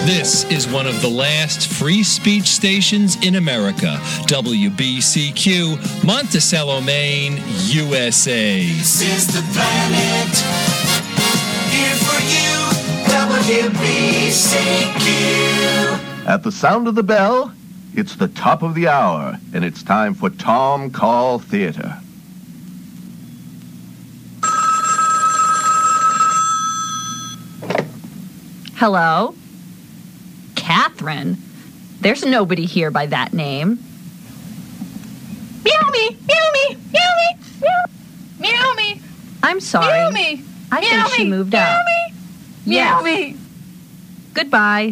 This is one of the last free speech stations in America. WBCQ, Monticello, Maine, USA. This is the planet. Here for you, WBCQ. At the sound of the bell, it's the top of the hour, and it's time for Tom Call Theater. Hello? Catherine? There's nobody here by that name. Meow me! Meow me! Meow me! Meow, meow me! I'm sorry. Meow me! I meow think she me. moved meow out. Me. Yes. Meow me! Goodbye.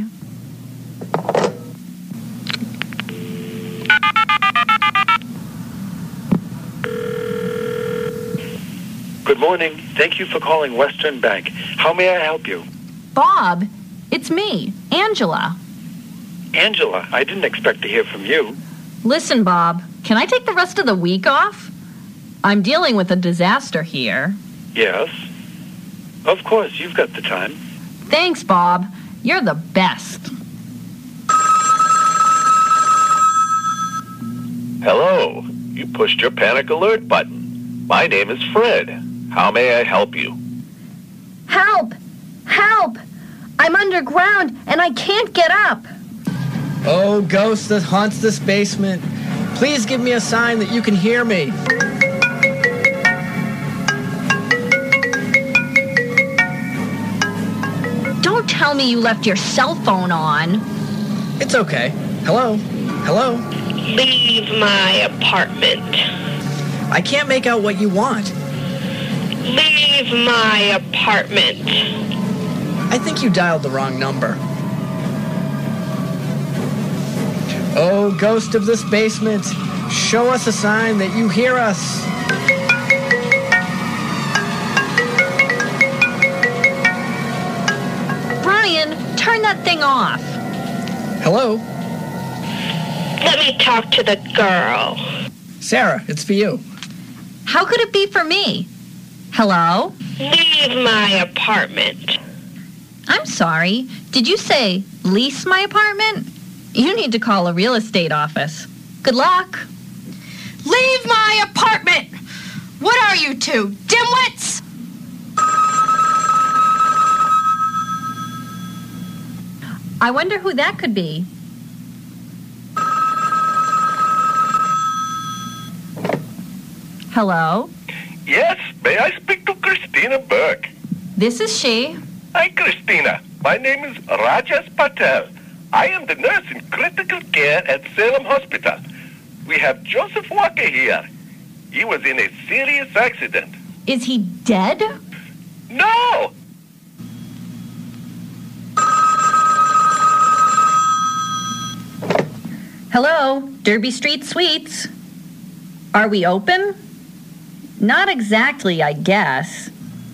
Good morning. Thank you for calling Western Bank. How may I help you? Bob, it's me, Angela. Angela, I didn't expect to hear from you. Listen, Bob, can I take the rest of the week off? I'm dealing with a disaster here. Yes. Of course, you've got the time. Thanks, Bob. You're the best. Hello. You pushed your panic alert button. My name is Fred. How may I help you? Help! Help! I'm underground and I can't get up. Oh, ghost that haunts this basement. Please give me a sign that you can hear me. Don't tell me you left your cell phone on. It's okay. Hello? Hello? Leave my apartment. I can't make out what you want. Leave my apartment. I think you dialed the wrong number. Oh, ghost of this basement, show us a sign that you hear us. Brian, turn that thing off. Hello? Let me talk to the girl. Sarah, it's for you. How could it be for me? Hello? Leave my apartment. I'm sorry. Did you say lease my apartment? You need to call a real estate office. Good luck. Leave my apartment! What are you two, dimwits? I wonder who that could be. Hello? Yes, may I speak to Christina Burke? This is she. Hi, Christina. My name is Rajas Patel. I am the nurse in critical care at Salem Hospital. We have Joseph Walker here. He was in a serious accident. Is he dead? No! Hello, Derby Street Suites. Are we open? Not exactly, I guess.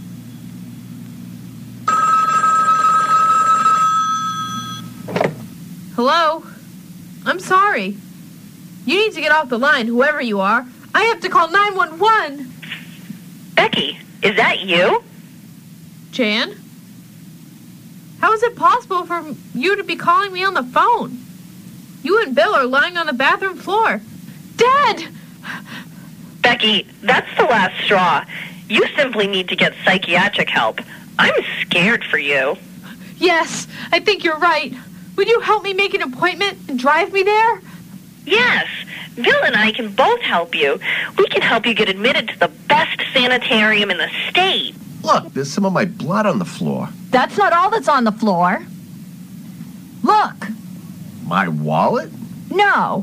Hello? I'm sorry. You need to get off the line, whoever you are. I have to call 911. Becky, is that you? Jan? How is it possible for you to be calling me on the phone? You and Bill are lying on the bathroom floor. Dead! Becky, that's the last straw. You simply need to get psychiatric help. I'm scared for you. Yes, I think you're right. Would you help me make an appointment and drive me there? Yes, Bill and I can both help you. We can help you get admitted to the best sanitarium in the state. Look, there's some of my blood on the floor. That's not all that's on the floor. Look. My wallet? No.